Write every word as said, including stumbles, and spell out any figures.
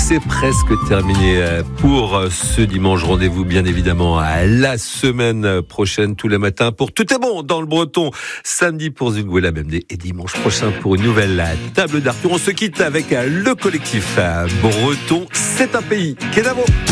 c'est presque terminé pour ce dimanche. Rendez-vous bien évidemment à la semaine prochaine tous les matins pour Tout est bon dans le breton. Samedi pour Zuguela Memdé et dimanche prochain pour une nouvelle table d'Arthur. On se quitte avec le collectif breton. C'est un pays. Kenavo.